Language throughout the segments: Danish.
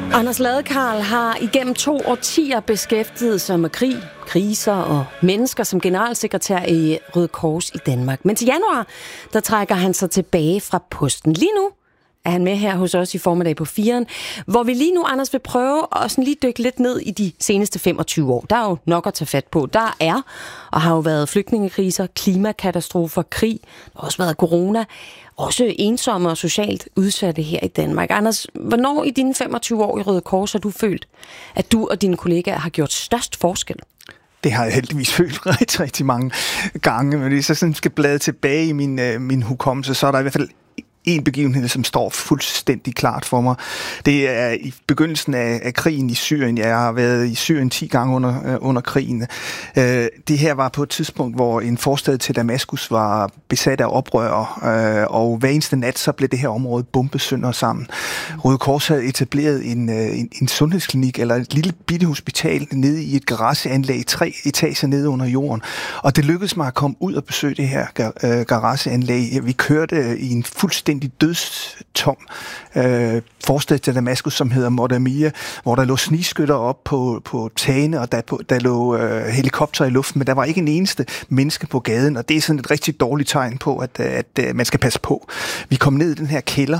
Anders Ladekarl har igennem 2 årtier beskæftiget sig med krig, kriser og mennesker som generalsekretær i Røde Kors i Danmark. Men til januar, der trækker han sig tilbage fra posten. Lige nu er han med her hos os i formiddag på 4'eren, hvor vi lige nu, Anders, vil prøve at sådan lige dykke lidt ned i de seneste 25 år. Der er jo nok at tage fat på. Der er og har jo været flygtningekriser, klimakatastrofer, krig, der har også været corona, også ensomme og socialt udsatte her i Danmark. Anders, hvornår i dine 25 år i Røde Kors har du følt, at du og dine kollegaer har gjort størst forskel? Det har jeg heldigvis følt rigtig mange gange, men hvis jeg sådan skal blade tilbage i min hukommelse, så er der i hvert fald en begivenhed, som står fuldstændig klart for mig. Det er i begyndelsen af krigen i Syrien. Jeg har været i Syrien 10 gange under krigen. Det her var på et tidspunkt, hvor en forstad til Damaskus var besat af oprørere, og hver eneste nat så blev det her område bombet sønder og sammen. Røde Kors havde etableret en sundhedsklinik, eller et lille bitte hospital nede i et garageanlæg, 3 etager nede under jorden. Og det lykkedes mig at komme ud og besøge det her garageanlæg. Vi kørte i en fuldstændig dødstom forstad til Damaskus, som hedder Mordamia, hvor der lå snigskytter op på tagene, og der lå helikopter i luften, men der var ikke en eneste menneske på gaden, og det er sådan et rigtig dårligt tegn på, at man skal passe på. Vi kom ned i den her kælder,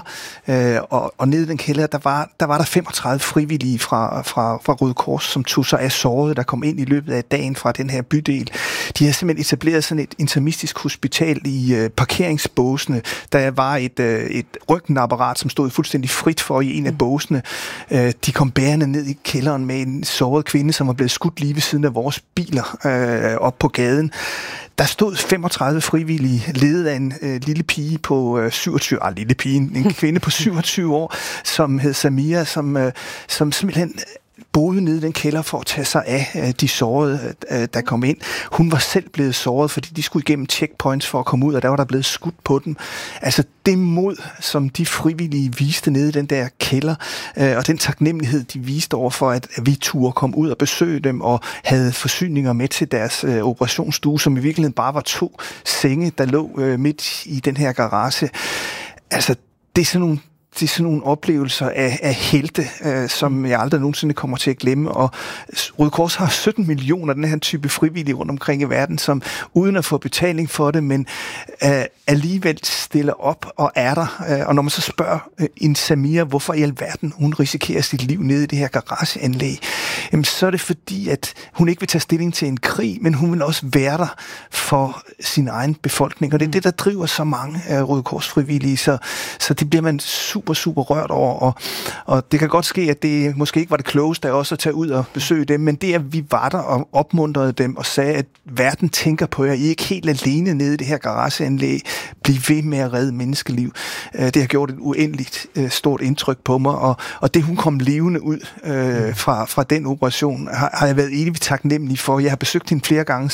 og ned i den kælder, der var der 35 frivillige fra Røde Kors, som tog sig af sårede, der kom ind i løbet af dagen fra den her bydel. De har simpelthen etableret sådan et intermistisk hospital i parkeringsbåsene. Der var et røntgenapparat, som stod fuldstændig frit for i en af båsene. De kom bærende ned i kælderen med en såret kvinde, som var blevet skudt lige ved siden af vores biler op på gaden. Der stod 35 frivillige, ledet af en lille pige på 27, en kvinde på 27 år, som hed Samia, som simpelthen boede nede i den kælder for at tage sig af de sårede, der kom ind. Hun var selv blevet såret, fordi de skulle igennem checkpoints for at komme ud, og der var der blevet skudt på dem. Altså det mod, som de frivillige viste nede i den der kælder, og den taknemmelighed, de viste over for, at vi turde komme ud og besøge dem, og havde forsyninger med til deres operationsstue, som i virkeligheden bare var 2 senge, der lå midt i den her garage. Altså det er sådan nogle oplevelser af helte, som jeg aldrig nogensinde kommer til at glemme. Og Røde Kors har 17 millioner af den her type frivillige rundt omkring i verden, som uden at få betaling for det, men alligevel stiller op og er der. Og når man så spørger en Samia, hvorfor i alverden hun risikerer sit liv nede i det her garageanlæg, jamen så er det fordi, at hun ikke vil tage stilling til en krig, men hun vil også være der for sin egen befolkning. Og det er det, der driver så mange af Røde Kors frivillige. Så det bliver man super rørt over, og det kan godt ske, at det måske ikke var det klogeste af os at tage ud og besøge dem, men det at vi var der og opmuntrede dem og sagde, at verden tænker på jer, I er ikke helt alene nede i det her garageanlæg, bliv ved med at redde menneskeliv. Det har gjort et uendeligt stort indtryk på mig, og det hun kom levende ud fra den operation, har jeg været evigt taknemmelig for. Jeg har besøgt hende flere gange